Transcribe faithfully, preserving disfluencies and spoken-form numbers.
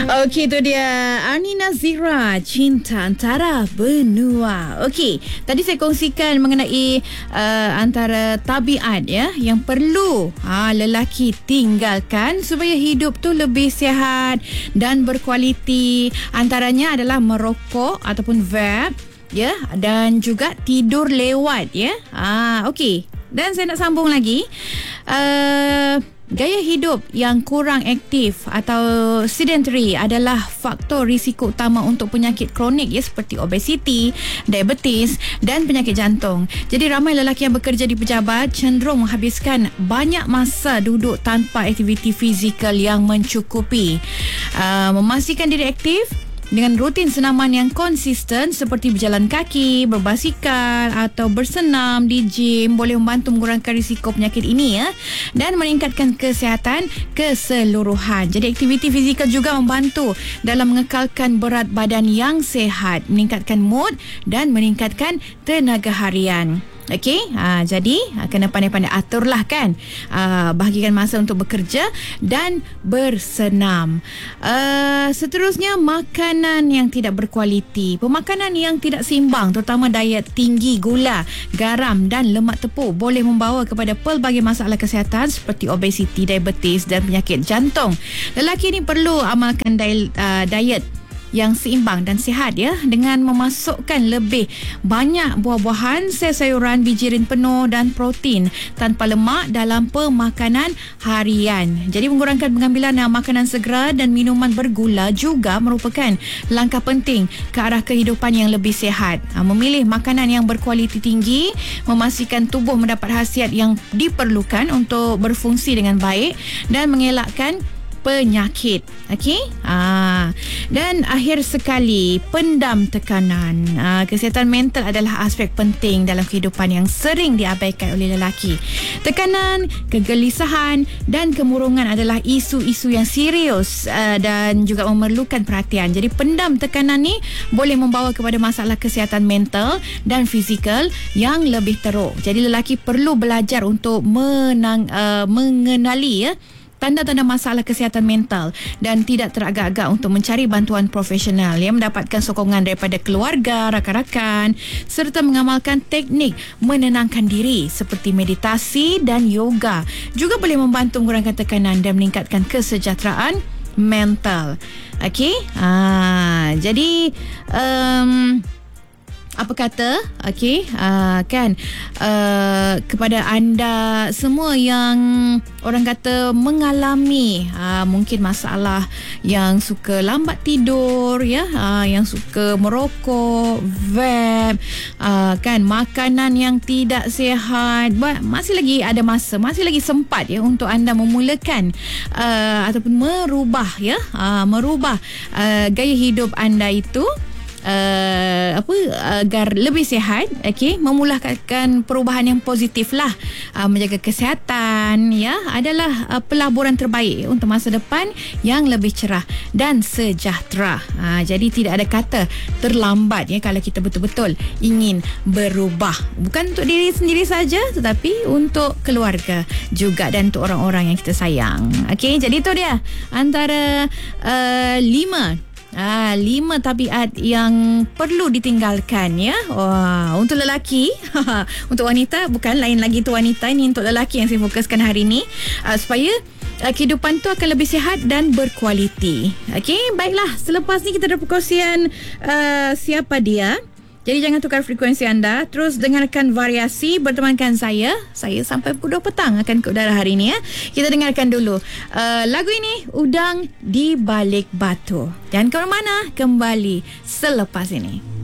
Okey, tu dia Ani Nazira, Cinta Antara Benua. Okey, tadi saya kongsikan mengenai uh, antara tabiat ya yang perlu ha, lelaki tinggalkan supaya hidup tu lebih sihat dan berkualiti. Antaranya adalah merokok ataupun vape ya, dan juga tidur lewat ya. Ah, okey. Dan saya nak sambung lagi. Uh, Gaya hidup yang kurang aktif atau sedentary adalah faktor risiko utama untuk penyakit kronik ya, seperti obesiti, diabetes dan penyakit jantung. Jadi ramai lelaki yang bekerja di pejabat cenderung menghabiskan banyak masa duduk tanpa aktiviti fizikal yang mencukupi. Uh, memastikan diri aktif dengan rutin senaman yang konsisten seperti berjalan kaki, berbasikal atau bersenam di gym boleh membantu mengurangkan risiko penyakit ini ya, dan meningkatkan kesihatan keseluruhan. Jadi aktiviti fizikal juga membantu dalam mengekalkan berat badan yang sihat, meningkatkan mood dan meningkatkan tenaga harian. Okey, ha, jadi ha, kena pandai-pandai aturlah kan, ha, bahagikan masa untuk bekerja dan bersenam. Uh, seterusnya, makanan yang tidak berkualiti. Pemakanan yang tidak seimbang, terutama diet tinggi gula, garam dan lemak tepuk boleh membawa kepada pelbagai masalah kesihatan seperti obesiti, diabetes dan penyakit jantung. Lelaki ni perlu amalkan diet, uh, diet yang seimbang dan sihat ya, dengan memasukkan lebih banyak buah-buahan, sayur-sayuran, bijirin penuh dan protein tanpa lemak dalam pemakanan harian. Jadi mengurangkan pengambilan makanan segera dan minuman bergula juga merupakan langkah penting ke arah kehidupan yang lebih sihat. Memilih makanan yang berkualiti tinggi, memastikan tubuh mendapat khasiat yang diperlukan untuk berfungsi dengan baik dan mengelakkan penyakit. Okey, ah, dan akhir sekali, pendam tekanan. Ah, kesihatan mental adalah aspek penting dalam kehidupan yang sering diabaikan oleh lelaki. Tekanan, kegelisahan dan kemurungan adalah isu-isu yang serius uh, dan juga memerlukan perhatian. Jadi pendam tekanan ni boleh membawa kepada masalah kesihatan mental dan fizikal yang lebih teruk. Jadi lelaki perlu belajar untuk menang, uh, mengenali ya tanda-tanda masalah kesihatan mental dan tidak teragak-agak untuk mencari bantuan profesional yang mendapatkan sokongan daripada keluarga, rakan-rakan serta mengamalkan teknik menenangkan diri seperti meditasi dan yoga. Juga boleh membantu mengurangkan tekanan dan meningkatkan kesejahteraan mental. Okey, ah, jadi um, apa kata, okey, uh, kan, uh, kepada anda semua yang orang kata mengalami uh, mungkin masalah yang suka lambat tidur, ya, uh, yang suka merokok, vape, uh, kan, makanan yang tidak sihat, masih lagi ada masa, masih lagi sempat ya untuk anda memulakan uh, ataupun merubah ya, uh, merubah uh, gaya hidup anda itu. Uh, apa agar lebih sihat, okey, memulakan perubahan yang positif lah, uh, menjaga kesihatan ya adalah uh, pelaburan terbaik untuk masa depan yang lebih cerah dan sejahtera. Uh, jadi tidak ada kata terlambat ya kalau kita betul-betul ingin berubah, bukan untuk diri sendiri saja tetapi untuk keluarga juga dan untuk orang-orang yang kita sayang. Okey, jadi itu dia antara uh, lima Ah, lima tabiat yang perlu ditinggalkan ya. Wah, untuk lelaki, untuk wanita bukan, lain lagi tu wanita, ini untuk lelaki yang saya fokuskan hari ini, uh, supaya uh, kehidupan tu akan lebih sihat dan berkualiti. Okey, baiklah, selepas ni kita ada perkongsian uh, siapa dia. Jadi jangan tukar frekuensi anda. Terus dengarkan variasi bertemankan saya. Saya sampai pukul dua petang akan ke udara hari ini ya. Kita dengarkan dulu uh, lagu ini, Udang di Balik Batu. Jangan ke mana-mana, kembali selepas ini.